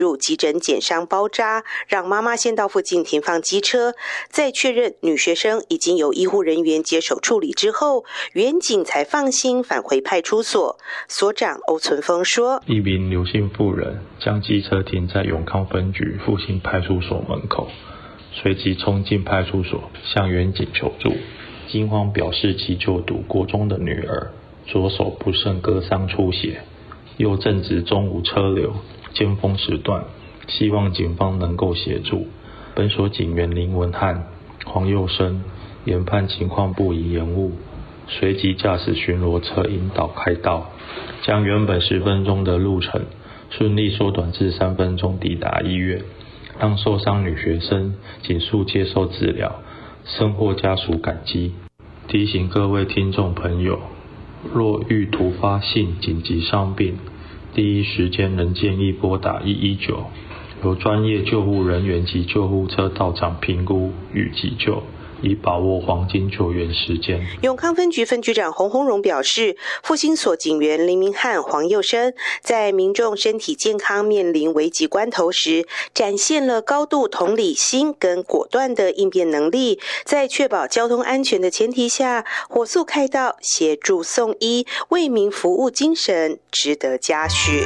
入急诊检伤包扎，让妈妈先到附近停放机车，在确认女学生已经由医护人员接手处理之后，员警才放心返回派出所。所长欧存峰说， 一名刘姓妇人将机车停在永康分局复兴派出所门口，随即冲进派出所向员警求助，惊慌表示其就读国中的女儿左手不慎割伤出血，又正值中午车流尖峰时段，希望警方能够协助。本所警员林文汉、黄佑生研判情况不宜延误，随即驾驶巡逻车引导开道，将原本10分钟的路程顺利缩短至3分钟抵达医院，让受伤女学生紧速接受治疗，深获家属感激。提醒各位听众朋友，若遇突发性紧急伤病，第一时间仍建议拨打119，由专业救护人员及救护车到场评估与急救，以把握黄金救援时间。 永康分局分局长洪宏荣表示，复兴所警员林明汉、黄佑生在民众身体健康面临危急关头时，展现了高度同理心跟果断的应变能力，在确保交通安全的前提下，火速开道，协助送医，为民服务精神值得嘉许。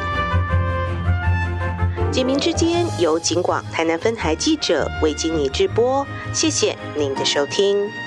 警民之间由警广台南分台记者为经理直播，谢谢您的收听。